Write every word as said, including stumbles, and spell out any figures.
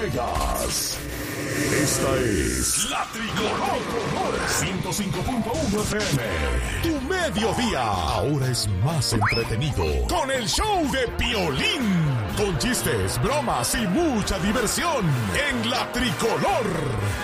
Vegas. Esta es La Tricolor ciento cinco punto uno F M. Tu mediodía ahora es más entretenido con el show de Piolín. Con chistes, bromas y mucha diversión en La Tricolor.